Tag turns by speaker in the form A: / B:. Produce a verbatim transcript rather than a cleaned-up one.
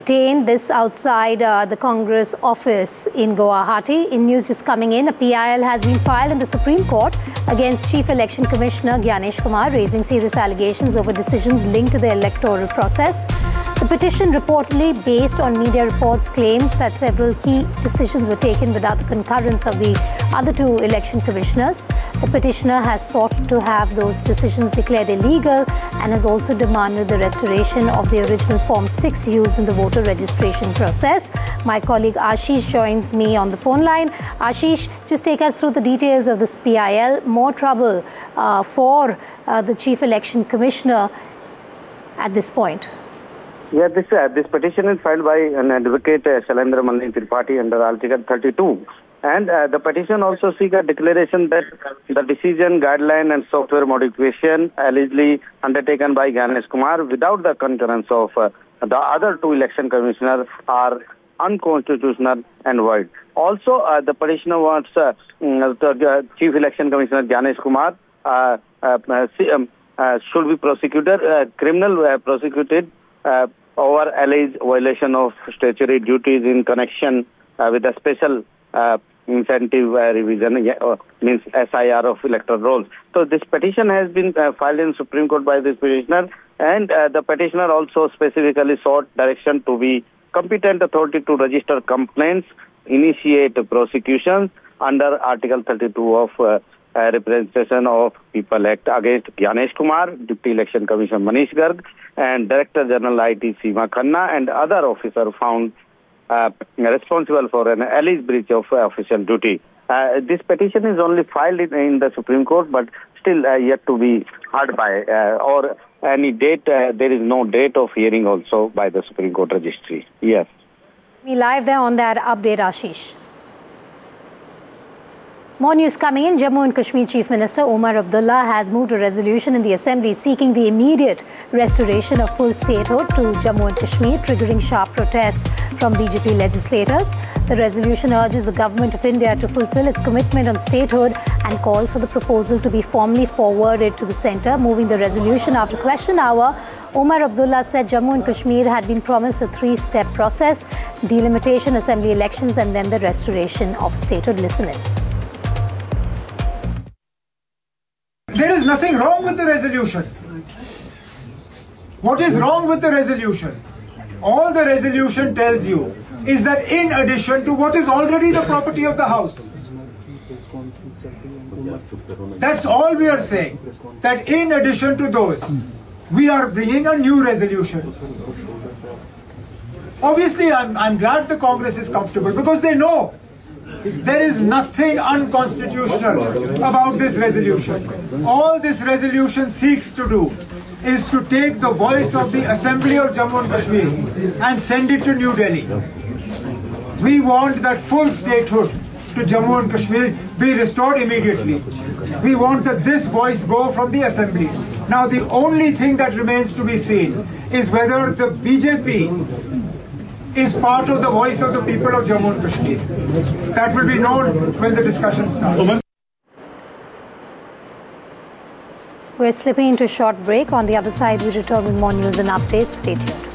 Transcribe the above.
A: This outside uh, the Congress office in Guwahati. In news just coming in, a P I L has been filed in the Supreme Court against Chief Election Commissioner Gyanesh Kumar, raising serious allegations over decisions linked to the electoral process. The petition, reportedly based on media reports, claims that several key decisions were taken without the concurrence of the other two election commissioners. The petitioner has sought to have those decisions declared illegal and has also demanded the restoration of the original Form six used in the voter registration process. My colleague Ashish joins me on the phone line. Ashish, just take us through the details of this P I L. More trouble uh, for uh, the Chief Election Commissioner at this point.
B: Yeah, this uh, this petition is filed by an advocate, uh, Shailendra Malini Tripathi, under Article thirty-two. And uh, the petition also seeks a declaration that the decision, guideline and software modification allegedly undertaken by Gyanesh Kumar without the concurrence of uh, the other two election commissioners are unconstitutional and void. Also, uh, the petitioner wants uh, the uh, Chief Election Commissioner Gyanesh Kumar uh, uh, uh, uh, should be prosecuted, uh, criminal uh, prosecuted uh, over alleged violation of statutory duties in connection uh, with a special uh, incentive uh, revision, uh, means S I R of electoral rolls. So this petition has been uh, filed in Supreme Court by this petitioner, and uh, the petitioner also specifically sought direction to be competent authority to register complaints, initiate prosecutions under Article thirty-two of uh, uh, Representation of People Act against Gyanesh Kumar, Deputy Election Commissioner Manish Garg, and Director General I T Seema Khanna, and other officers found uh, responsible for an alleged breach of uh, official duty. Uh, this petition is only filed in, in the Supreme Court, but still uh, yet to be heard by, uh, or any date. Uh, there is no date of hearing also by the Supreme Court registry. Yes.
A: We live there on that update, Ashish. More news coming in. Jammu and Kashmir Chief Minister Omar Abdullah has moved a resolution in the Assembly seeking the immediate restoration of full statehood to Jammu and Kashmir, triggering sharp protests from B J P legislators. The resolution urges the Government of India to fulfill its commitment on statehood and calls for the proposal to be formally forwarded to the centre. Moving the resolution after question hour, Omar Abdullah said Jammu and Kashmir had been promised a three-step process: delimitation, assembly elections, and then the restoration of statehood. Listen in.
C: There is nothing wrong with the resolution. What is wrong with the resolution? All the resolution tells you is that in addition to what is already the property of the House, that's all we are saying, that in addition to those, we are bringing a new resolution. Obviously, I'm, I'm glad the Congress is comfortable because they know there is nothing unconstitutional about this resolution. All this resolution seeks to do is to take the voice of the Assembly of Jammu and Kashmir and send it to New Delhi. We want that full statehood to Jammu and Kashmir be restored immediately. We want that this voice go from the Assembly. Now the only thing that remains to be seen is whether the B J P is part of the voice of the people of Jammu and Kashmir. That will be known when the discussion starts.
A: We're slipping into a short break. On the other side, we return with more news and updates. Stay tuned.